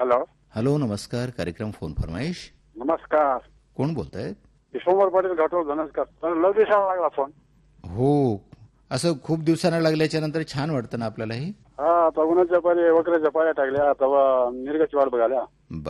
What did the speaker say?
Hello. Hello, नमस्कार. कार्यक्रम phone फरमाईश. नमस्कार. कोण बोलतायत? विश्वंभर पाटील घाटोळ धनसकर. तर लव दिवसाला लागला फोन. हो, असं खूप दिवसांना लागल्याच्या नंतर छान वाटतं ना आपल्यालाही. हा, आता उन्हाच्या पारी वगैरे पाऱ्या टाकल्या, तेव्हा निर्गची वाट बघाल्या.